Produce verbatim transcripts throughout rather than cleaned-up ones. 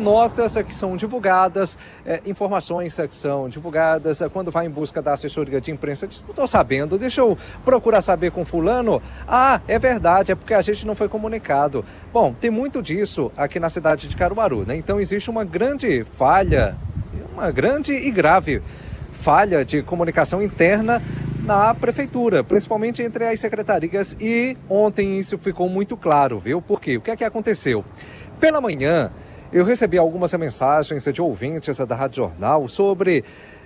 notas que são divulgadas, é, informações que são divulgadas, é, quando vai em busca da assessoria de imprensa, diz, não estou sabendo, deixa eu procurar saber com fulano. Ah, é verdade, é porque a gente não foi comunicado. Bom, tem muito disso aqui na cidade de Caruaru, né? Então existe uma grande falha, uma grande e grave falha de comunicação interna na prefeitura, principalmente entre as secretarias, e ontem isso ficou muito claro, viu? Por quê? O que é que aconteceu? Pela manhã, eu recebi algumas mensagens de ouvintes da Rádio Jornal sobre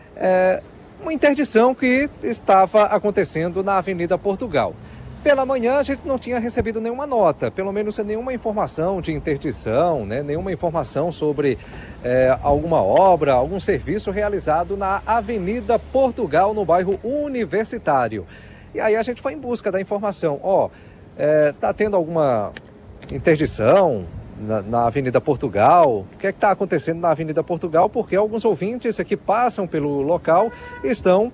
é, uma interdição que estava acontecendo na Avenida Portugal. Pela manhã a gente não tinha recebido nenhuma nota, pelo menos nenhuma informação de interdição, né? Nenhuma informação sobre é, alguma obra, algum serviço realizado na Avenida Portugal, no bairro Universitário. E aí a gente foi em busca da informação. Ó, é, tá tendo alguma interdição na, na Avenida Portugal? O que é que está acontecendo na Avenida Portugal? Porque alguns ouvintes que passam pelo local estão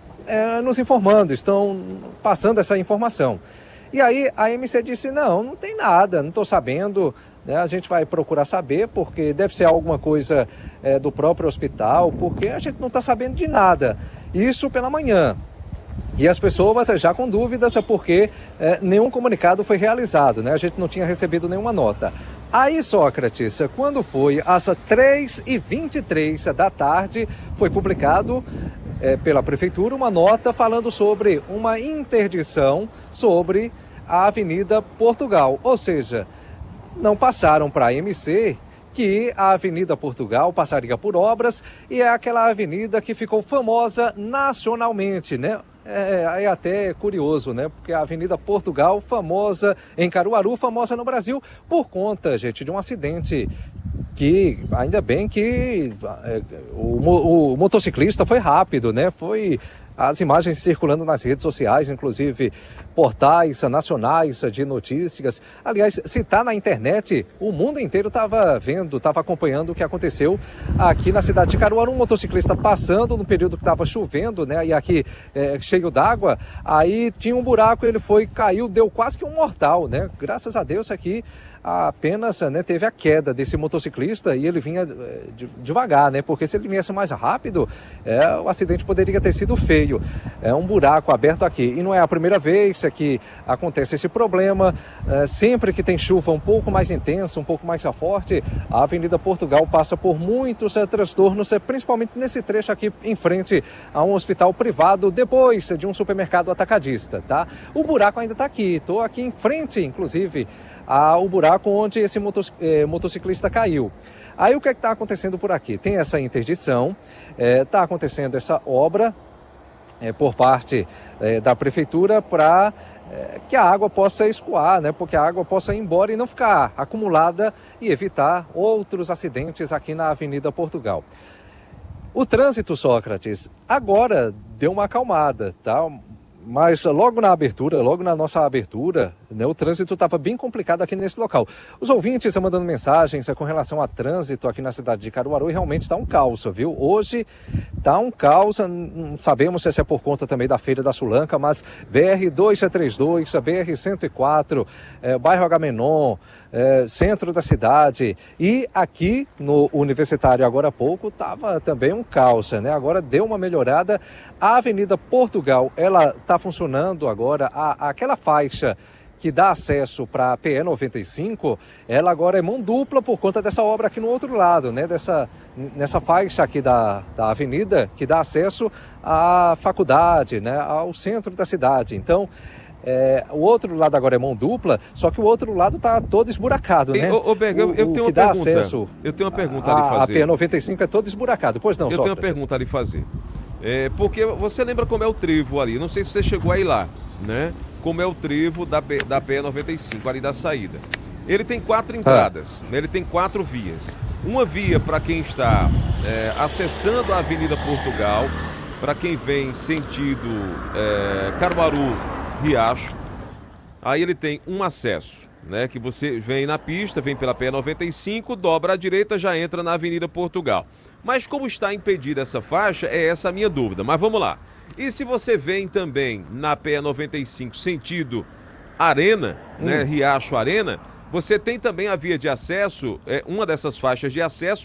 É, nos informando, estão passando essa informação. E aí a M C disse, não, não tem nada, não estou sabendo, né? A gente vai procurar saber, porque deve ser alguma coisa é, do próprio hospital, porque a gente não está sabendo de nada. Isso pela manhã. E as pessoas já com dúvidas, porque é, nenhum comunicado foi realizado, né? A gente não tinha recebido nenhuma nota. Aí, Sócrates, quando foi às três e vinte e três da tarde, foi publicado É, pela prefeitura uma nota falando sobre uma interdição sobre a Avenida Portugal. Ou seja, não passaram para a M C que a Avenida Portugal passaria por obras, e é aquela avenida que ficou famosa nacionalmente, né? É, é até curioso, né? Porque a Avenida Portugal, famosa em Caruaru, famosa no Brasil, por conta, gente, de um acidente que, ainda bem que é, o, o motociclista foi rápido, né? Foi as imagens circulando nas redes sociais, inclusive portais nacionais de notícias. Aliás, se está na internet, o mundo inteiro estava vendo, estava acompanhando o que aconteceu aqui na cidade de Caruaru. Um motociclista passando no período que estava chovendo, né? E aqui é, cheio d'água, aí tinha um buraco, ele foi, caiu, deu quase que um mortal, né? Graças a Deus aqui apenas, né, teve a queda desse motociclista, e ele vinha é, devagar, né? Porque se ele viesse mais rápido, é, o acidente poderia ter sido feio. É um buraco aberto aqui, e não é a primeira vez que acontece esse problema. É, sempre que tem chuva um pouco mais intensa, um pouco mais forte, a Avenida Portugal passa por muitos é, transtornos, é, principalmente nesse trecho aqui em frente a um hospital privado, depois de um supermercado atacadista, tá? O buraco ainda está aqui, estou aqui em frente, inclusive, ao buraco onde esse motos, eh, motociclista caiu. Aí o que é que está acontecendo por aqui? Tem essa interdição, está eh, acontecendo essa obra eh, por parte eh, da prefeitura para eh, que a água possa escoar, né? Porque a água possa ir embora e não ficar acumulada, e evitar outros acidentes aqui na Avenida Portugal. O trânsito, Sócrates, agora deu uma acalmada, tá? Mas logo na abertura, logo na nossa abertura, né, o trânsito estava bem complicado aqui nesse local. Os ouvintes estão mandando mensagens com relação a trânsito aqui na cidade de Caruaru, e realmente está um caos, viu? Hoje está um caos, não sabemos se é por conta também da Feira da Sulanca, mas B R duzentos e trinta e dois, B R cento e quatro, é, bairro Agamenon, é, centro da cidade, e aqui no Universitário agora há pouco estava também um caos, né? Agora deu uma melhorada. A Avenida Portugal, ela está funcionando agora, a, aquela faixa que dá acesso para a P E noventa e cinco, ela agora é mão dupla por conta dessa obra aqui no outro lado, né? Dessa, nessa faixa aqui da, da avenida que dá acesso à faculdade, né? Ao centro da cidade. Então, é, o outro lado agora é mão dupla, só que o outro lado está todo esburacado, né? Ô, ô Berg, eu, eu tenho uma dá pergunta. acesso Eu tenho uma pergunta a, a lhe fazer. A P E noventa e cinco é todo esburacado. Pois não, Eu Sócrates? tenho uma pergunta a lhe fazer. É, porque você lembra como é o trevo ali? Não sei se você chegou aí lá, né? Como é o trevo da, da P E noventa e cinco, ali da saída. Ele tem quatro entradas, ah. né? Ele tem quatro vias. Uma via para quem está é, acessando a Avenida Portugal, para quem vem sentido é, Caruaru, Riacho. Aí ele tem um acesso, né? Que você vem na pista, vem pela P E noventa e cinco, dobra à direita, já entra na Avenida Portugal. Mas como está impedida essa faixa, é essa a minha dúvida. Mas vamos lá. E se você vem também na P E noventa e cinco sentido Arena, hum. né, Riacho Arena, você tem também a via de acesso, é, uma dessas faixas de acesso